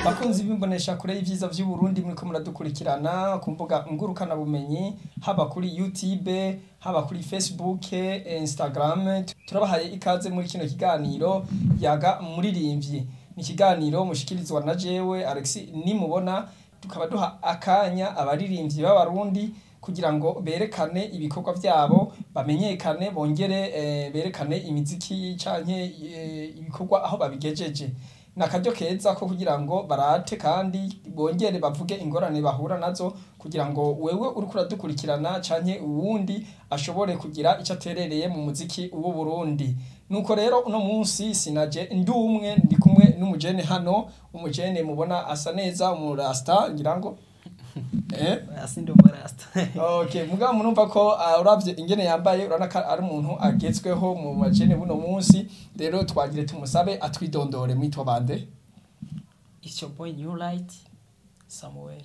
Bakunzi bimbonesha kure y'ivyiza vy'u Burundi muriko muradukurikirana ku mbuga ngurukana bumenyi haba kuri YouTube haba kuri Facebook Instagram turabahaye ikaze muri kino kiganiro yaga muririmvyi ni kiganiro mushikirizwa na jewe Alex nimubona tukaba duha akanya abaririmbyi b'abarundi kugira ngo berekane ibikorwa vyabo bamenyekane bongere berekane imiziki canke ibikorwa aho babigejeje nakaryo keza ko kugira ngo barate kandi bongere bavuge ingorane bahura nazo kugira ngo wewe uriko uradukurikirana canke uwundi ashobore kugira ico aterereye mu muziki w'u Burundi nuko rero uno munsi sinaje ndumwe ndi kumwe n'umujene hano umujene mubona asa neza umurasta ngira ngo asindo murasta okay mugabo munumva ko uravye ingene yambaye uranaka ari umuntu agezweho mu majene buno munsi rero twagire tumusabe atwidondore mwitwa bande It's your boy New Light Samuel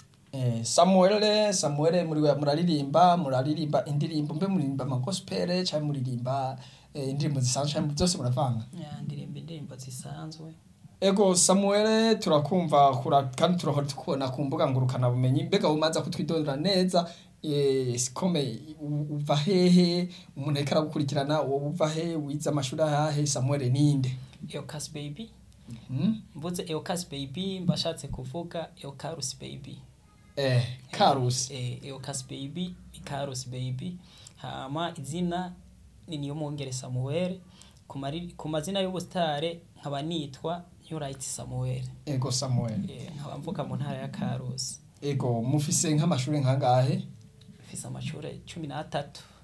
Samuel muri muraririmba indirimbo mbe muririmba ama gospel cyangwa muririmba indirimbo zisanzwe byose muravanga ndirimba indirimbo zisanzwe Ego Samuel turakumva kandi turahora tukubona ku mbuga ngurukana bumenyi mbega umaza kutwidondora neza sikome uva hehe umuntu ekara gukurikirana uva he wiza amashuri ahahe Samuel ninde Eucas baby mvuze Eucas baby mbashatse kuvuga Eucarus baby Carus Eucas baby Carus baby hama izina ni niyo mwongere Samuel ku mazina y'ubustare nkaba nitwa New Light Samuel Ego Samuel nkaba mvuka mu ntara ya Karusi Ego mufise nk'amashuri nkangahe mufise amashuri 13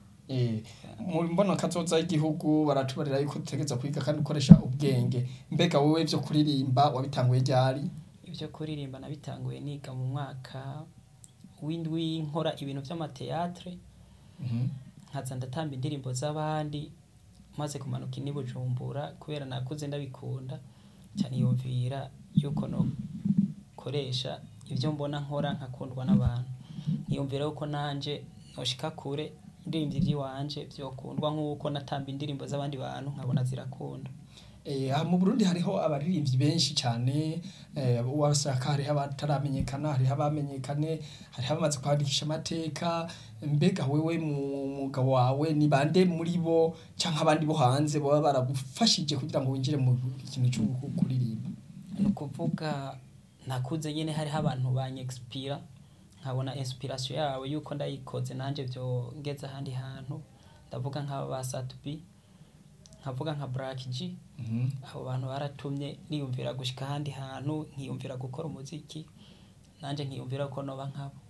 muri mbona kazoza y'igihugu baratubarira yuko utegeza kwiga kandi ukoresha ubwenge mbega wowe byo kuririmba wabitanguye ryari ibyo kuririmba nabitanguye niga mu mwaka w'indwi nkora ibintu by'amateatre nkaza ndatamba indirimbo z'abandi maze kumanuka ni Bujumbura kubera nakuze ndabikunda cyane yumvira yuko no koresha ivyo mbona nkora nkakundwa n'abantu niyumvira uko nanje noshika kure indirimbo ivy'iwanje vyokundwa nk'uko natamba indirimbo z'abandi bantu nkabona zirakunda mu Burundi hariho abaririmbyi benshi cyane wasaka hari abataramenyekana hari abamenyekane hari abamaze kwandikisha amateka mbega wewe mu mugabo wawe ni bande muri bo canke abandi bo hanze baba baragufashije kugira ngo winjire mu kintu cyo kuririmba no kuvuga nakuze nyene hari abantu banyexpira nkabona inspiration yawe yuko ndayikoze nanje byo ngeza handi hantu ndavuga nk'aba basatubi nkavuga nka Black G abo bantu baratumye niyumvira gushika handi hantu nkiyumvira gukora umuziki nanje nkiyumvira ko noba nkabo